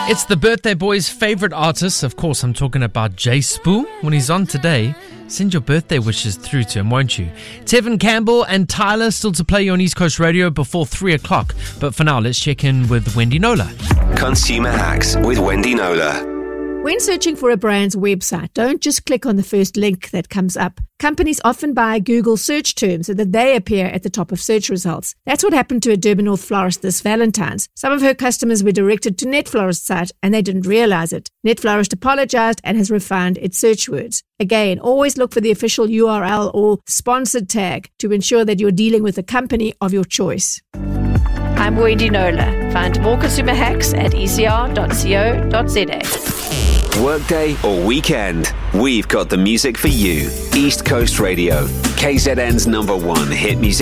It's the birthday boy's favourite artist. Of course, I'm talking about Jay Spoo. When he's on today, send your birthday wishes through to him, won't you? Tevin Campbell and Tyler still to play you on East Coast Radio before 3 o'clock. But for now, let's check in with Wendy Nola. Consumer Hacks with Wendy Nola. When searching for a brand's website, don't just click on the first link that comes up. Companies often buy Google search terms so that they appear at the top of search results. That's what happened to a Durban North florist this Valentine's. Some of her customers were directed to NetFlorist's site and they didn't realize it. NetFlorist apologized and has refined its search words. Again, always look for the official URL or sponsored tag to ensure that you're dealing with a company of your choice. I'm Wendy Nola. Find more consumer hacks at ecr.co.za. Workday or weekend, we've got the music for you. East Coast Radio, KZN's #1 hit music